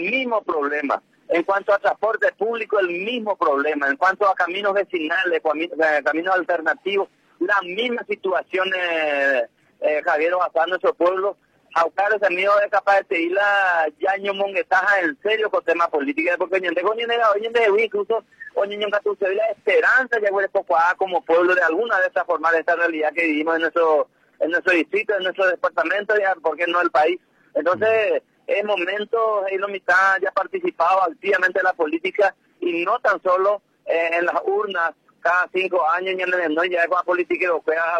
mismo problema. En cuanto a transporte público, el mismo problema. En cuanto a caminos vecinales, caminos alternativos, la misma situación, Javier, basado en nuestro pueblo. Aucar ese amigo es capaz de seguir la yaño monguetaja en serio con temas políticos, porque incluso la esperanza ya huele poco como pueblo de alguna de estas formas de esta realidad que vivimos en nuestro distrito, en nuestro departamento, ya, ¿por qué no el país? Entonces, es momento, la mitad ya ha participado activamente en la política y no tan solo en las urnas cada 5 años, ya con la política europea,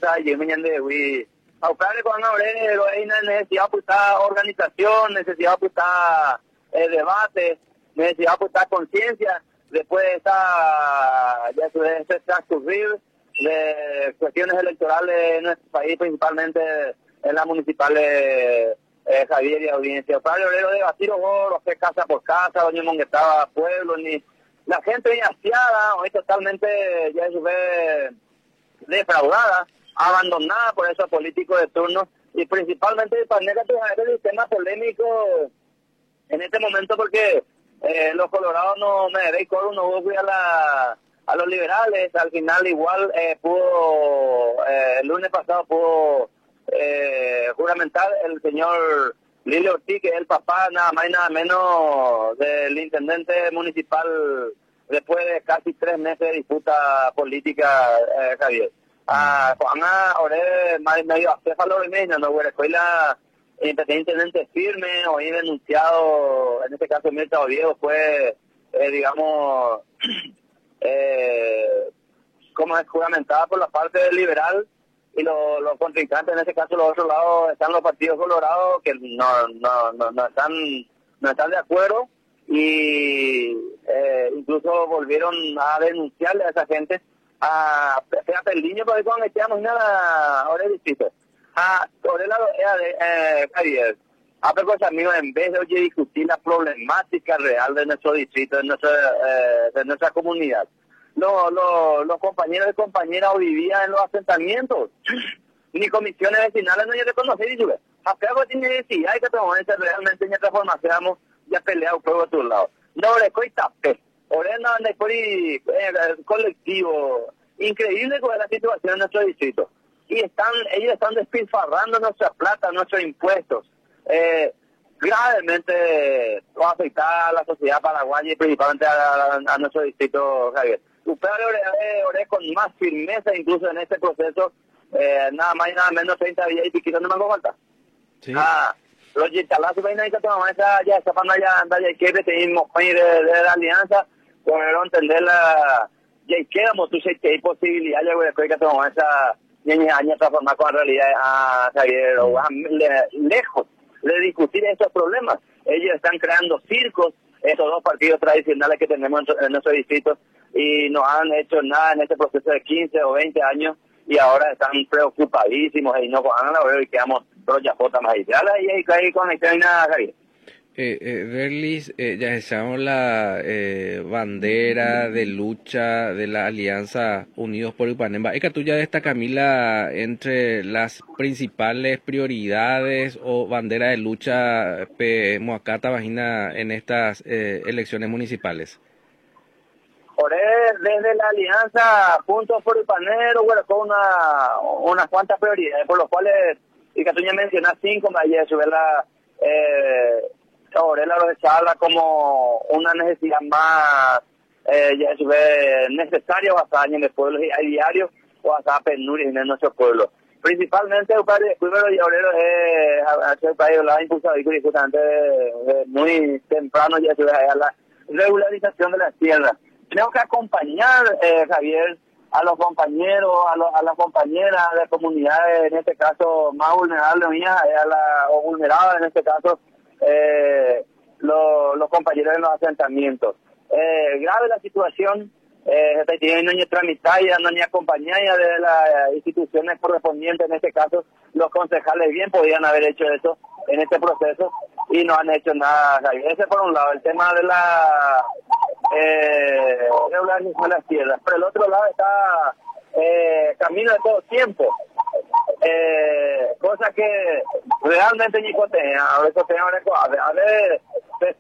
Aucare con Aurelio, hay necesidad de organización, necesidad de debate, necesidad de conciencia, después de ese transcurrir de cuestiones electorales en nuestro país, principalmente en las municipales, Javier y audiencia. Aucare Aurelio debatir hacer casa por casa, doña Monguetaba, pueblo, ni la gente bien hastiada, hoy totalmente ya se ve defraudada, abandonada por esos políticos de turno y principalmente para el sistema polémico en este momento porque los colorados no me deréis coro, no voy a los liberales, al final igual el lunes pasado pudo juramentar el señor Lilio Ortiz, que es el papá nada más y nada menos del intendente municipal después de casi 3 meses de disputa política, Javier. Juana Ore medio acéfalo y medio, no güey, escuela intendente firme, hoy denunciado, en este caso Mirta Oviedo fue, digamos, como es juramentada por la parte del liberal y los contrincantes, en este caso los otros lados están los partidos colorados que no están de acuerdo y incluso volvieron a denunciarle a esa gente. Fíjate el niño porque cuando echamos nada ahora el distrito ahora Javier pero amigos, en vez de discutir la problemática real de nuestro distrito, de nuestra comunidad, los compañeros y compañeras vivían en los asentamientos ni comisiones vecinales no hay reconocer y sube a tiene necesidad y que realmente ya transformamos ya peleado por otro lado no le cuesta Orena por colectivo, increíble con la situación en nuestro distrito. Y ellos están despilfarrando nuestra plata, nuestros impuestos. Gravemente va a afectar a la sociedad paraguaya y principalmente a nuestro distrito, Javier. Usted oré con más firmeza incluso en este proceso, nada más y nada menos 30 días y piquito no me hago falta. Sí. Los yitalazos, ya esa panda ya anda ya que tenemos de la alianza. Pudieron entender ya quedamos tú sé que hay posibilidad ya güey que tomamos esa año transformar con la realidad Javier lejos de discutir estos problemas. Ellos están creando circos, esos 2 partidos tradicionales que tenemos en nuestro distrito y no han hecho nada en este proceso de 15 o 20 años y ahora están preocupadísimos y no van a la hora y quedamos rollajota más y ahí con nada, Javier. Berlis, ya echamos la bandera de lucha de la Alianza Unidos por Ipanema. ¿Es que tú ya destaca, Camila, entre las principales prioridades o bandera de lucha Moacata Vagina en estas elecciones municipales? Desde la Alianza Juntos por Ipanema, bueno, con unas cuantas prioridades, por lo cuales, y que tú ya mencionas 5, ayer sobre la Aurela lo echarla como una necesidad más necesaria basada en el pueblo y hay diario o basada en penurias en nuestro pueblo. Principalmente el primero y Aurela es el país la impulsado y justamente muy temprano ya se ve a la regularización de las tierras. Tenemos que acompañar, Javier, a los compañeros, a las compañeras de comunidades, en este caso más vulnerables, o vulneradas en este caso, los compañeros en los asentamientos. Grave la situación, tienen no tramitada, no ni acompañada de las instituciones correspondientes, en este caso los concejales bien podían haber hecho eso en este proceso y no han hecho nada. Ese por un lado, el tema de la regularización de las tierras. Pero el otro lado está camino de todo tiempo. Cosa que realmente ni cotea, a veces